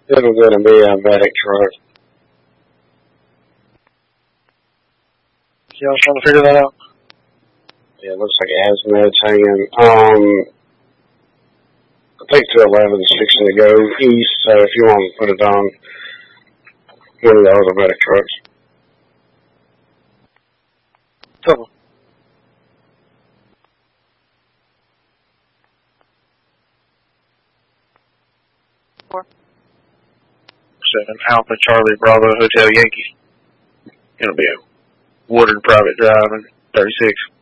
It'll gonna be a medic truck. Y'all trying to figure that out? Yeah, it looks like it has meds hanging. I think 211's fixing to go east, so if you want to put it on one of the other medic trucks. Cool. Seven Alpha Charlie Bravo Hotel Yankee. It'll be a Woodard private drive in 36.